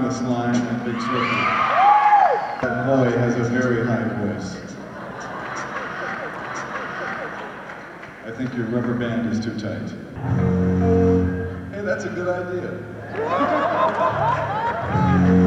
this line at Big Swifty. That boy has a very high voice. I think your rubber band is too tight. Hey, that's a good idea.